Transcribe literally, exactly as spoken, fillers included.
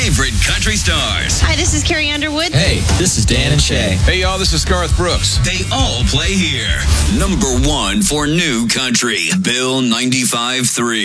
favorite country stars. Hi, this is Carrie Underwood. Hey, this is Dan and Shay. Hey, y'all, this is Garth Brooks. They all play here. Number one for new country, Bill ninety-five three.